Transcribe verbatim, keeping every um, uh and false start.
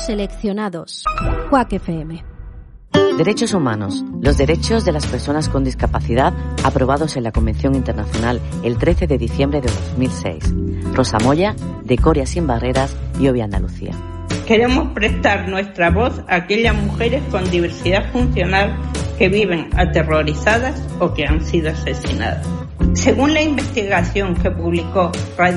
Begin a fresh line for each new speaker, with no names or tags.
seleccionados. Quack F M.
Derechos humanos. Los derechos de las personas con discapacidad aprobados en la Convención Internacional el trece de diciembre de dos mil seis. Rosa Moya, de Corea Sin Barreras y Obvia Andalucía.
Queremos prestar nuestra voz a aquellas mujeres con diversidad funcional que viven aterrorizadas o que han sido asesinadas. Según la investigación que publicó Radio